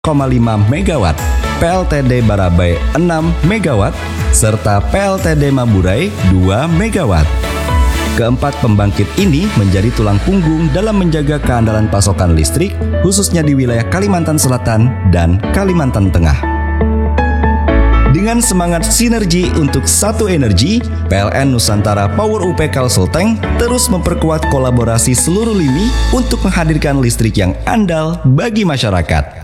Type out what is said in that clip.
MW, PLTD Barabai 6 MW, serta PLTD Maburay 2 MW. Keempat pembangkit ini menjadi tulang punggung dalam menjaga keandalan pasokan listrik, khususnya di wilayah Kalimantan Selatan dan Kalimantan Tengah. Dengan semangat sinergi untuk satu energi, PLN Nusantara Power UP Kalsulteng terus memperkuat kolaborasi seluruh lini untuk menghadirkan listrik yang andal bagi masyarakat.